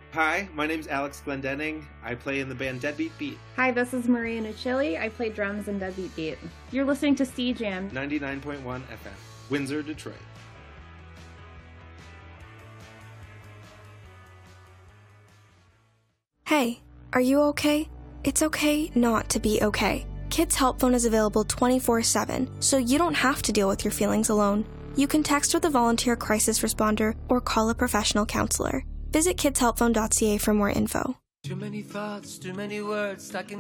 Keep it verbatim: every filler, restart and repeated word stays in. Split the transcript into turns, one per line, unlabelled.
Hi, my name's Alex Glendenning. I play in the band Deadbeat Beat.
Hi, this is Maria Nucilli. I play drums in Deadbeat Beat. You're listening to C Jam
ninety-nine point one F M, Windsor, Detroit.
Hey, are you okay? It's okay not to be okay. Kids Help Phone is available twenty-four seven, so you don't have to deal with your feelings alone. You can text with a volunteer crisis responder or call a professional counselor. Visit kids help phone dot c a for more info.
Too many thoughts, too many words stuck in